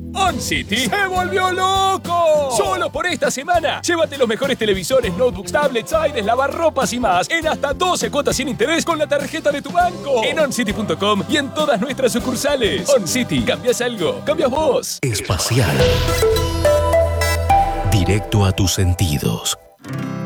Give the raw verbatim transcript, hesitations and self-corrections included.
OnCity se volvió loco. Solo por esta semana, llévate los mejores televisores, notebooks, tablets, aires, lavarropas y más en hasta doce cuotas sin interés con la tarjeta de tu banco. En oncity punto com y en todas nuestras sucursales. OnCity, cambias algo, cambias vos. Espacial. Directo a tus sentidos.